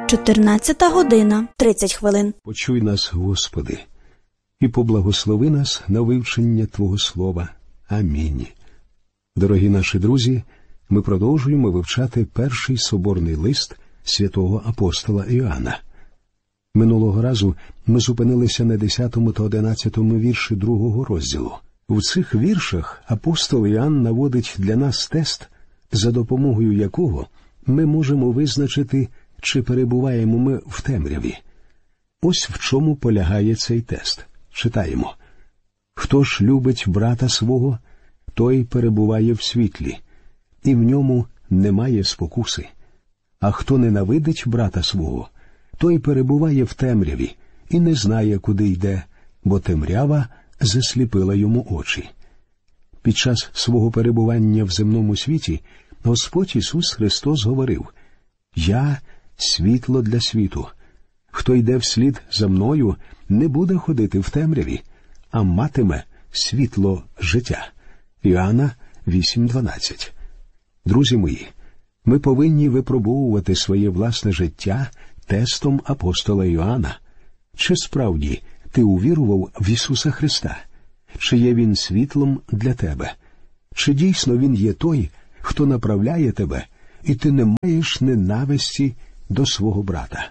14 година, 30 хвилин. Почуй нас, Господи, і поблагослови нас на вивчення Твого Слова. Амінь. Дорогі наші друзі, ми продовжуємо вивчати перший соборний лист святого апостола Іоанна. Минулого разу ми зупинилися на 10 та 11 вірші 2 розділу. В цих віршах апостол Іоанн наводить для нас тест, за допомогою якого ми можемо визначити, чи перебуваємо ми в темряві. Ось в чому полягає цей тест. Читаємо. «Хто ж любить брата свого, той перебуває в світлі, і в ньому немає спокуси. А хто ненавидить брата свого, той перебуває в темряві і не знає, куди йде, бо темрява засліпила йому очі». Під час свого перебування в земному світі Господь Ісус Христос говорив: «Я – світло для світу. Хто йде вслід за мною, не буде ходити в темряві, а матиме світло життя». Іоанна 8:12. Друзі мої, ми повинні випробовувати своє власне життя тестом апостола Іоанна. Чи справді ти увірував в Ісуса Христа? Чи є Він світлом для тебе? Чи дійсно Він є той, хто направляє тебе, і ти не маєш ненависті до свого брата?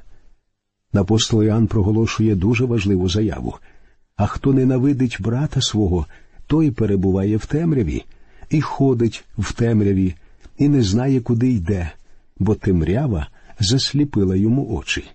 Апостол Іоанн проголошує дуже важливу заяву. «А хто ненавидить брата свого, той перебуває в темряві, і ходить в темряві, і не знає, куди йде, бо темрява засліпила йому очі».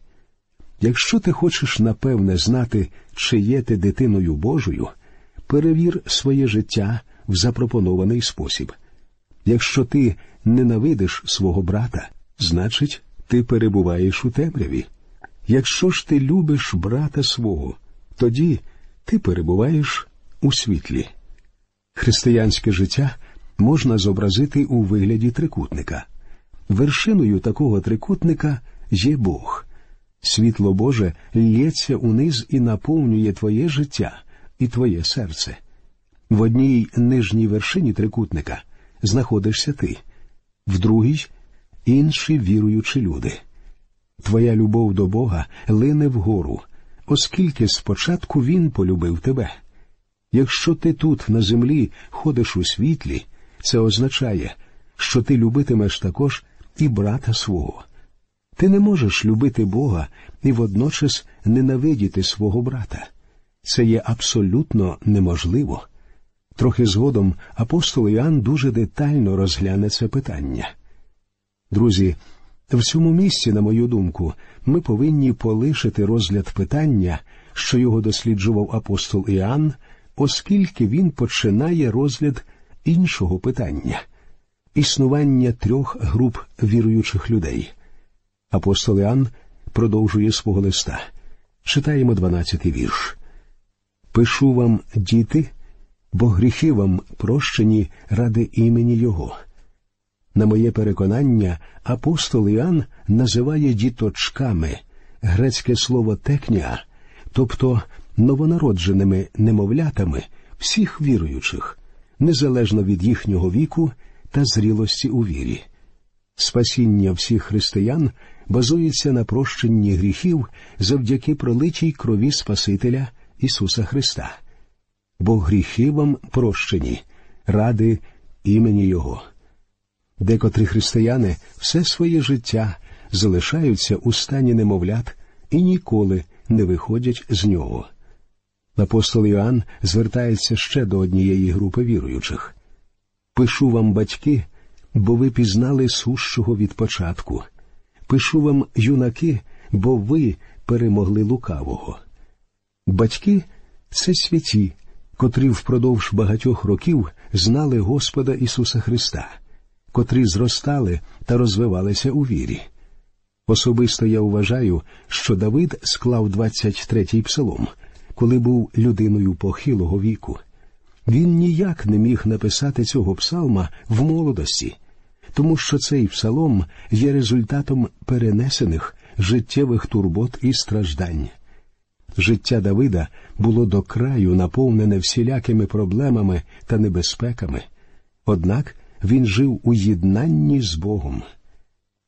Якщо ти хочеш напевне знати, чи є ти дитиною Божою, перевір своє життя в запропонований спосіб. Якщо ти ненавидиш свого брата, значить, ти перебуваєш у темряві. Якщо ж ти любиш брата свого, тоді ти перебуваєш у світлі. Християнське життя можна зобразити у вигляді трикутника. Вершиною такого трикутника є Бог. Світло Боже лється униз і наповнює твоє життя і твоє серце. В одній нижній вершині трикутника знаходишся ти, в другій – інші віруючі люди. Твоя любов до Бога лине вгору, оскільки спочатку Він полюбив тебе. Якщо ти тут, на землі, ходиш у світлі, це означає, що ти любитимеш також і брата свого. Ти не можеш любити Бога і водночас ненавидіти свого брата. Це є абсолютно неможливо. Трохи згодом апостол Іоанн дуже детально розгляне це питання. Друзі, в цьому місці, на мою думку, ми повинні полишити розгляд питання, що його досліджував апостол Іоанн, оскільки він починає розгляд іншого питання – існування 3 груп віруючих людей. Апостол Іоанн продовжує свого листа. Читаємо 12-й вірш. «Пишу вам, діти, бо гріхи вам прощені ради імені Його». На моє переконання, апостол Іоанн називає діточками грецьке слово «текнія», тобто новонародженими немовлятами всіх віруючих, незалежно від їхнього віку та зрілості у вірі. Спасіння всіх християн базується на прощенні гріхів завдяки пролитій крові Спасителя Ісуса Христа. «Бо гріхи вам прощені ради імені Його». Декотрі християни все своє життя залишаються у стані немовлят і ніколи не виходять з нього. Апостол Іоанн звертається ще до однієї групи віруючих. «Пишу вам, батьки, бо ви пізнали сущого від початку. Пишу вам, юнаки, бо ви перемогли лукавого». Батьки – це святі, котрі впродовж багатьох років знали Господа Ісуса Христа, котрі зростали та розвивалися у вірі. Особисто я вважаю, що Давид склав 23-й псалом, коли був людиною похилого віку. Він ніяк не міг написати цього псалма в молодості, тому що цей псалом є результатом перенесених життєвих турбот і страждань. Життя Давида було до краю наповнене всілякими проблемами та небезпеками, однак він жив у єднанні з Богом.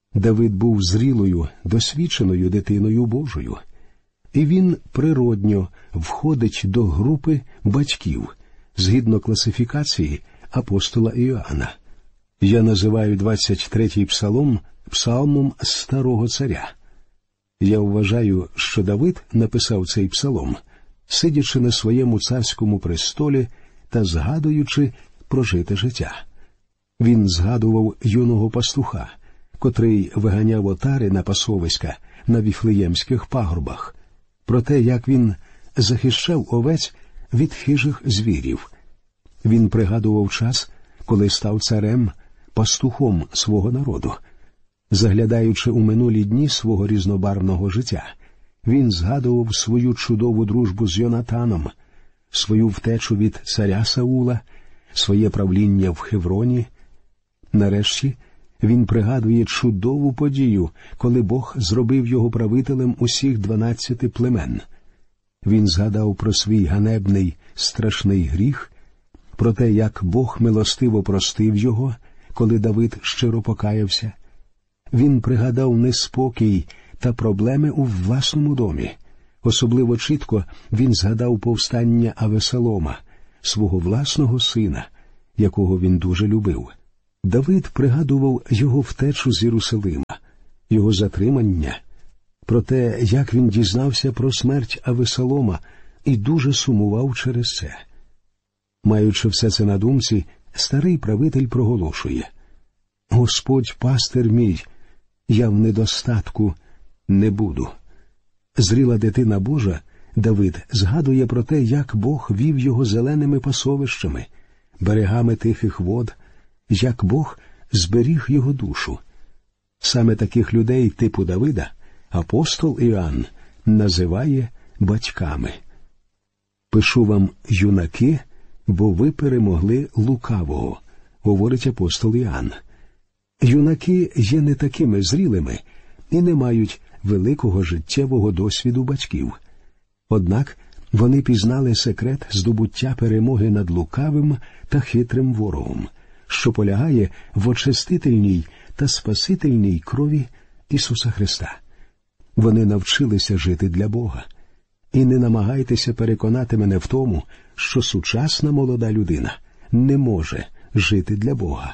Давид був зрілою, досвідченою дитиною Божою. І він природньо входить до групи батьків, згідно класифікації апостола Іоанна. Я називаю 23-й псалом псалмом старого царя. Я вважаю, що Давид написав цей псалом, сидячи на своєму царському престолі та згадуючи прожите життя. Він згадував юного пастуха, котрий виганяв отари на пасовиська на віфлеємських пагорбах, про те, як він захищав овець від хижих звірів. Він пригадував час, коли став царем, пастухом свого народу. Заглядаючи у минулі дні свого різнобарвного життя, він згадував свою чудову дружбу з Йонатаном, свою втечу від царя Саула, своє правління в Хевроні. Нарешті він пригадує чудову подію, коли Бог зробив його правителем усіх 12 племен. Він згадав про свій ганебний, страшний гріх, про те, як Бог милостиво простив його, коли Давид щиро покаявся. Він пригадав неспокій та проблеми у власному домі. Особливо чітко він згадав повстання Авесолома, свого власного сина, якого він дуже любив. Давид пригадував його втечу з Єрусалима, його затримання, про те, як він дізнався про смерть Авесолома і дуже сумував через це. Маючи все це на думці, старий правитель проголошує: «Господь пастир мій, я в недостатку не буду». Зріла дитина Божа, Давид згадує про те, як Бог вів його зеленими пасовищами, берегами тихих вод, як Бог зберіг його душу. Саме таких людей типу Давида апостол Іоанн називає батьками. «Пишу вам, юнаки, бо ви перемогли лукавого», говорить апостол Іоанн. Юнаки є не такими зрілими і не мають великого життєвого досвіду батьків. Однак вони пізнали секрет здобуття перемоги над лукавим та хитрим ворогом, що полягає в очистительній та спасительній крові Ісуса Христа. Вони навчилися жити для Бога. І не намагайтеся переконати мене в тому, що сучасна молода людина не може жити для Бога.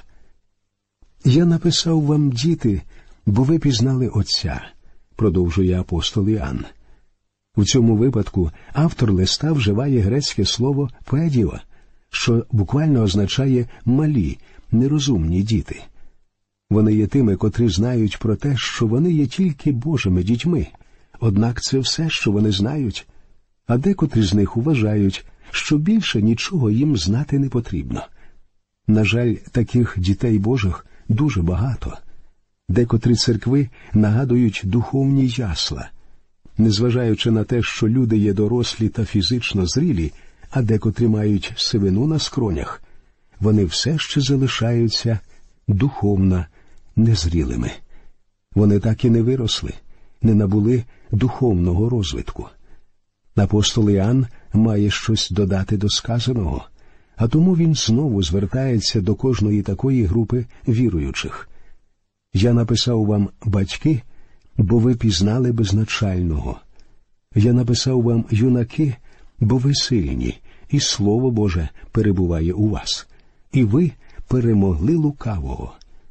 «Я написав вам, діти, бо ви пізнали Отця», продовжує апостол Іоанн. У цьому випадку автор листа вживає грецьке слово «педіо», що буквально означає «малі», «нерозумні діти». Вони є тими, котрі знають про те, що вони є тільки Божими дітьми, однак це все, що вони знають, а декотрі з них вважають, що більше нічого їм знати не потрібно. На жаль, таких дітей Божих дуже багато. Декотрі церкви нагадують духовні ясла. Незважаючи на те, що люди є дорослі та фізично зрілі, а декотрі мають сивину на скронях, вони все ще залишаються духовно незрілими. Вони так і не виросли, не набули духовного розвитку. Апостол Іоанн має щось додати до сказаного, а тому він знову звертається до кожної такої групи віруючих. «Я написав вам, батьки, бо ви пізнали безначального. Я написав вам, юнаки, бо ви сильні, і Слово Боже перебуває у вас, і ви перемогли лукавого.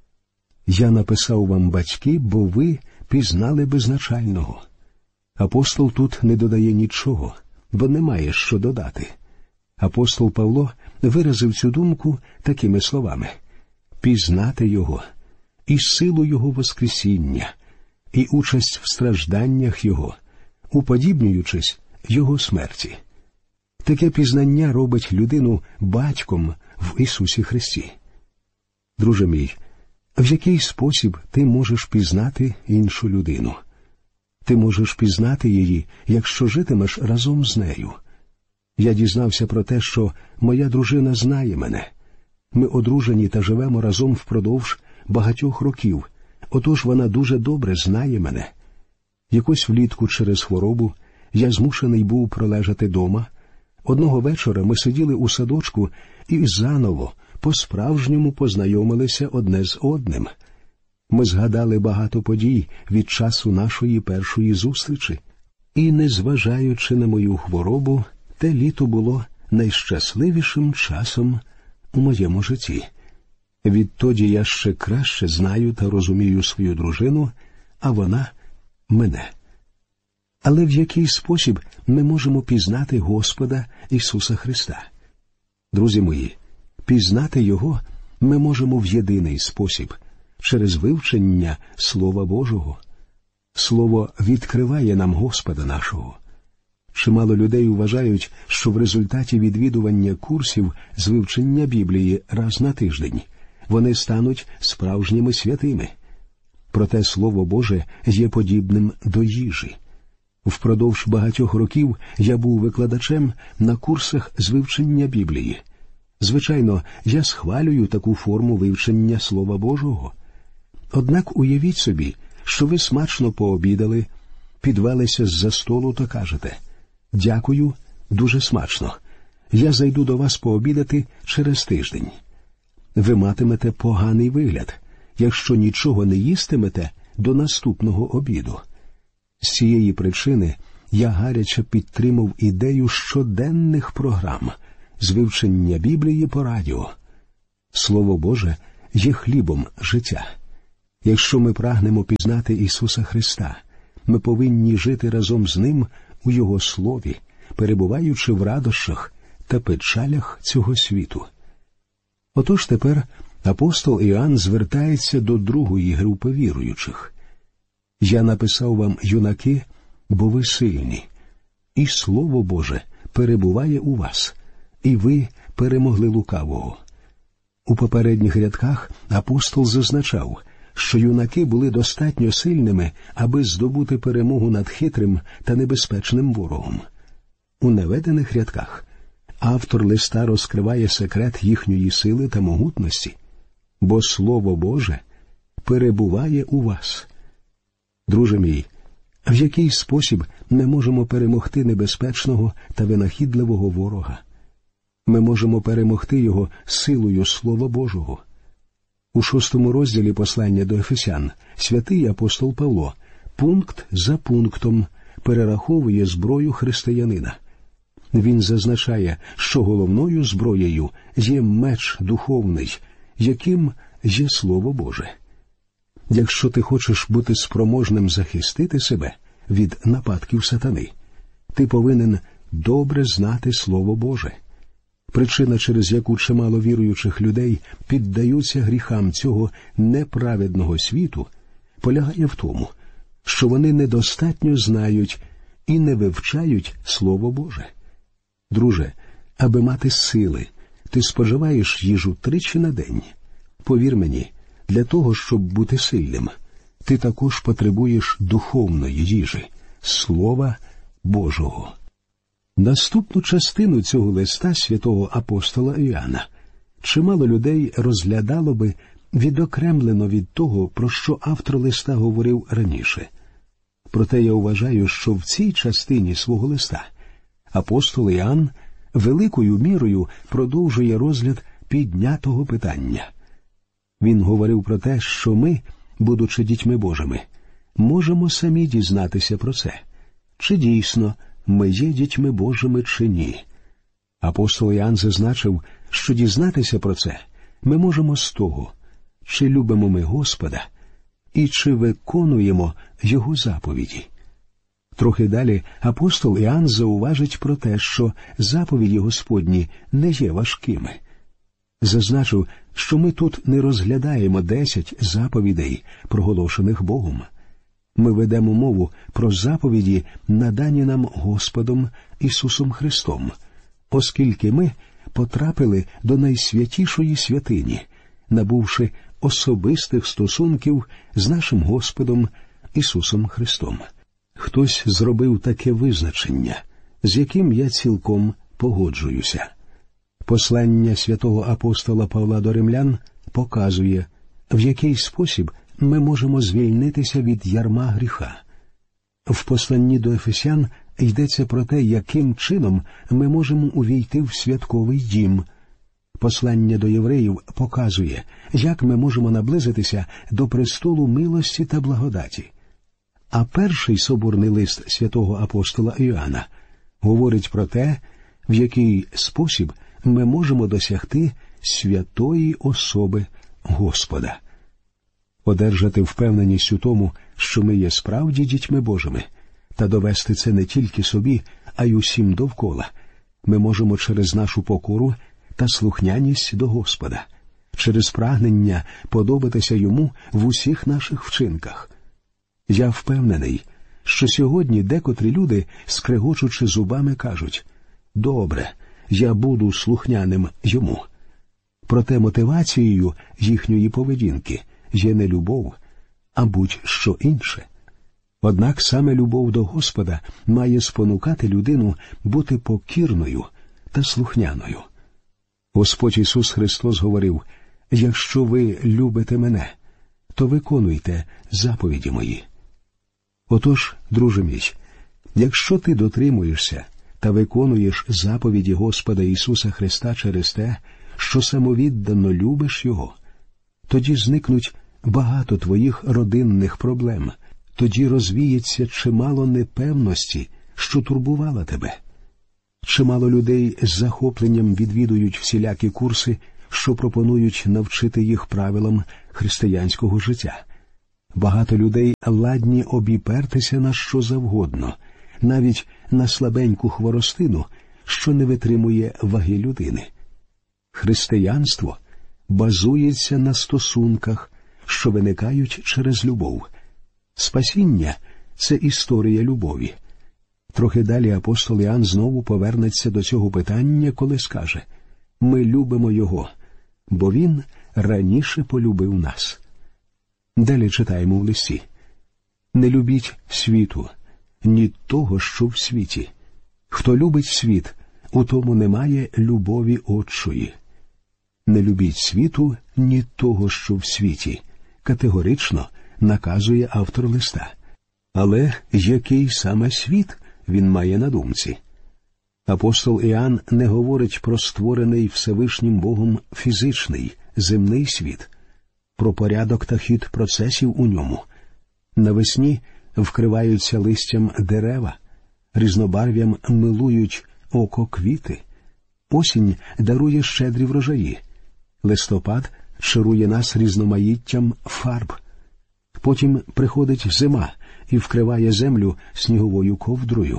Я написав вам, батьки, бо ви пізнали безначального». Апостол тут не додає нічого, бо немає що додати. Апостол Павло виразив цю думку такими словами: «Пізнати Його, і силу Його воскресіння, і участь в стражданнях Його, уподібнюючись Його смерті». Таке пізнання робить людину батьком в Ісусі Христі. Друже мій, в який спосіб ти можеш пізнати іншу людину? Ти можеш пізнати її, якщо житимеш разом з нею. Я дізнався про те, що моя дружина знає мене. Ми одружені та живемо разом впродовж багатьох років, отож вона дуже добре знає мене. Якось влітку через хворобу я змушений був пролежати дома. Одного вечора ми сиділи у садочку і заново, по-справжньому познайомилися одне з одним. Ми згадали багато подій від часу нашої першої зустрічі. І, незважаючи на мою хворобу, те літо було найщасливішим часом у моєму житті. Відтоді я ще краще знаю та розумію свою дружину, а вона – мене. Але в який спосіб ми можемо пізнати Господа Ісуса Христа? Друзі мої, пізнати Його ми можемо в єдиний спосіб – через вивчення Слова Божого. Слово відкриває нам Господа нашого. Чимало людей вважають, що в результаті відвідування курсів з вивчення Біблії раз на тиждень вони стануть справжніми святими. Проте Слово Боже є подібним до їжі. Впродовж багатьох років я був викладачем на курсах з вивчення Біблії. Звичайно, я схвалюю таку форму вивчення Слова Божого. Однак уявіть собі, що ви смачно пообідали, підвелися з-за столу та кажете: «Дякую, дуже смачно. Я зайду до вас пообідати через тиждень». Ви матимете поганий вигляд, якщо нічого не їстимете до наступного обіду. З цієї причини я гаряче підтримав ідею щоденних програм з вивчення Біблії по радіо. Слово Боже є хлібом життя. Якщо ми прагнемо пізнати Ісуса Христа, ми повинні жити разом з Ним у Його Слові, перебуваючи в радощах та печалях цього світу. Отож тепер апостол Іоанн звертається до другої групи віруючих. «Я написав вам, юнаки, бо ви сильні, і Слово Боже перебуває у вас, і ви перемогли лукавого». У попередніх рядках апостол зазначав, що юнаки були достатньо сильними, аби здобути перемогу над хитрим та небезпечним ворогом. У наведених рядках автор листа розкриває секрет їхньої сили та могутності, бо Слово Боже перебуває у вас. Друже мій, в який спосіб ми можемо перемогти небезпечного та винахідливого ворога? Ми можемо перемогти його силою Слова Божого. У 6 розділі послання до Ефесян святий апостол Павло пункт за пунктом перераховує зброю християнина. Він зазначає, що головною зброєю є меч духовний, яким є Слово Боже. Якщо ти хочеш бути спроможним захистити себе від нападків сатани, ти повинен добре знати Слово Боже. Причина, через яку чимало віруючих людей піддаються гріхам цього неправедного світу, полягає в тому, що вони недостатньо знають і не вивчають Слово Боже. Друже, аби мати сили, ти споживаєш їжу 3 на день. Повір мені, для того, щоб бути сильним, ти також потребуєш духовної їжі – Слова Божого. Наступну частину цього листа святого апостола Іоанна чимало людей розглядало би відокремлено від того, про що автор листа говорив раніше. Проте я вважаю, що в цій частині свого листа апостол Іоанн великою мірою продовжує розгляд піднятого питання. Він говорив про те, що ми, будучи дітьми Божими, можемо самі дізнатися про це. Чи дійсно ми є дітьми Божими чи ні? Апостол Іоанн зазначив, що дізнатися про це ми можемо з того, чи любимо ми Господа і чи виконуємо Його заповіді. Трохи далі апостол Іоанн зауважить про те, що заповіді Господні не є важкими. Зазначив, що ми тут не розглядаємо 10 заповідей, проголошених Богом. Ми ведемо мову про заповіді, надані нам Господом Ісусом Христом, оскільки ми потрапили до найсвятішої святині, набувши особистих стосунків з нашим Господом Ісусом Христом. Хтось зробив таке визначення, з яким я цілком погоджуюся. Послання святого апостола Павла до римлян показує, в який спосіб ми можемо звільнитися від ярма гріха. В посланні до Ефесян йдеться про те, яким чином ми можемо увійти в святковий дім. Послання до євреїв показує, як ми можемо наблизитися до престолу милості та благодаті. А перший соборний лист святого апостола Іоанна говорить про те, в який спосіб ми можемо досягти святої особи Господа. Одержати впевненість у тому, що ми є справді дітьми Божими, та довести це не тільки собі, а й усім довкола, ми можемо через нашу покору та слухняність до Господа, через прагнення подобатися Йому в усіх наших вчинках. Я впевнений, що сьогодні декотрі люди, скрегочучи зубами, кажуть: «Добре, я буду слухняним Йому». Проте мотивацією їхньої поведінки є не любов, а будь-що інше. Однак саме любов до Господа має спонукати людину бути покірною та слухняною. Господь Ісус Христос говорив: «Якщо ви любите мене, то виконуйте заповіді мої». Отож, друже мій, якщо ти дотримуєшся та виконуєш заповіді Господа Ісуса Христа через те, що самовіддано любиш Його, тоді зникнуть багато твоїх родинних проблем, тоді розвіється чимало непевності, що турбувала тебе. Чимало людей з захопленням відвідують всілякі курси, що пропонують навчити їх правилам християнського життя. Багато людей ладні обіпертися на що завгодно, навіть на слабеньку хворостину, що не витримує ваги людини. Християнство базується на стосунках, що виникають через любов. Спасіння – це історія любові. Трохи далі апостол Іоанн знову повернеться до цього питання, коли скаже: «Ми любимо Його, бо Він раніше полюбив нас». Далі читаємо в листі: «Не любіть світу, ні того, що в світі. Хто любить світ, у тому немає любові Отчої. Не любіть світу, ні того, що в світі», категорично наказує автор листа. Але який саме світ він має на думці? Апостол Іоанн не говорить про створений Всевишнім Богом фізичний, земний світ, про порядок та хід процесів у ньому. Навесні вкриваються листям дерева, різнобарв'ям милують око квіти. Осінь дарує щедрі врожаї. Листопад чарує нас різноманіттям фарб. Потім приходить зима і вкриває землю сніговою ковдрою.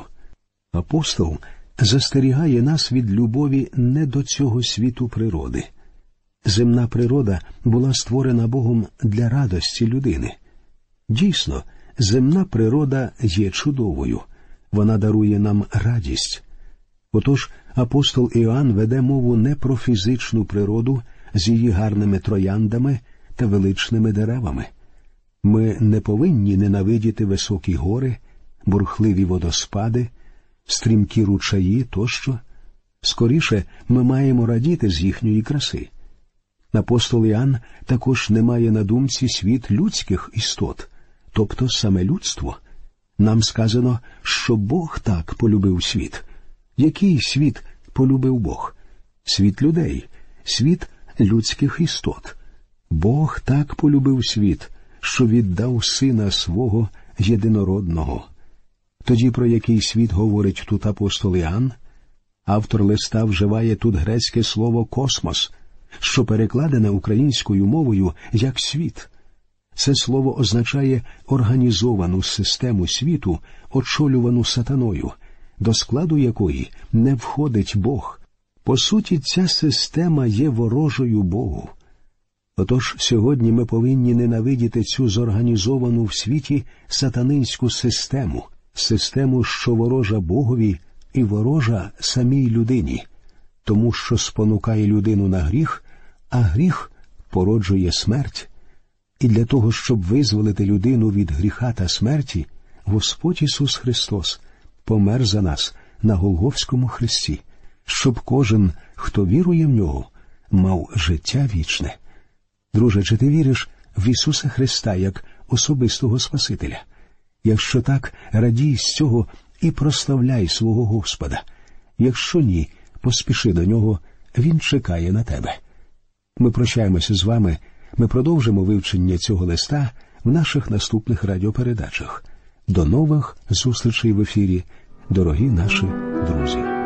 Апостол застерігає нас від любові не до цього світу природи. Земна природа була створена Богом для радості людини. Дійсно, земна природа є чудовою. Вона дарує нам радість. Отож, апостол Іоанн веде мову не про фізичну природу з її гарними трояндами та величними деревами. Ми не повинні ненавидіти високі гори, бурхливі водоспади, стрімкі ручаї тощо. Скоріше, ми маємо радіти з їхньої краси. Апостол Іоанн також не має на думці світ людських істот, тобто саме людство. Нам сказано, що Бог так полюбив світ. Який світ полюбив Бог? Світ людей, світ людських істот. Бог так полюбив світ, що віддав Сина Свого єдинородного. Тоді про який світ говорить тут апостол Іоанн? Автор листа вживає тут грецьке слово «космос», що перекладене українською мовою як «світ». Це слово означає організовану систему світу, очолювану сатаною, до складу якої не входить Бог. По суті, ця система є ворожою Богу. Отож, сьогодні ми повинні ненавидіти цю зорганізовану в світі сатанинську систему, що ворожа Богові і ворожа самій людині, тому що спонукає людину на гріх, а гріх породжує смерть. І для того, щоб визволити людину від гріха та смерті, Господь Ісус Христос помер за нас на Голгофському хресті, щоб кожен, хто вірує в Нього, мав життя вічне. Друже, чи ти віриш в Ісуса Христа як особистого Спасителя? Якщо так, радій з цього і прославляй свого Господа. Якщо ні, поспіши до Нього Він чекає на тебе. Ми прощаємося з вами. Ми продовжимо вивчення цього листа в наших наступних радіопередачах. До нових зустрічей в ефірі, дорогі наші друзі.